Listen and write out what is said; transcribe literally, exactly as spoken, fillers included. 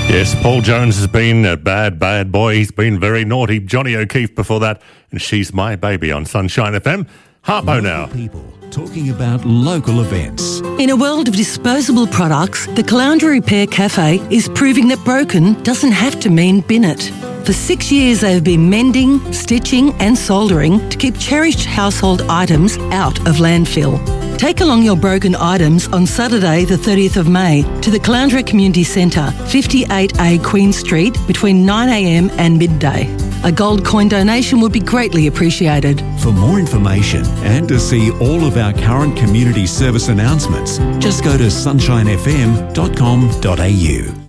Yes, Paul Jones has been a bad, bad boy. He's been very naughty. Johnny O'Keefe before that, and She's My Baby on Sunshine F M. Harpo now. People talking about local events. In a world of disposable products, the Caloundra Repair Cafe is proving that broken doesn't have to mean bin it. For six years, they have been mending, stitching and soldering to keep cherished household items out of landfill. Take along your broken items on Saturday the thirtieth of May to the Caloundra Community Centre, fifty-eight A Queen Street, between nine a m and midday. A gold coin donation would be greatly appreciated. For more information and to see all of our current community service announcements, just go to sunshine f m dot com dot a u.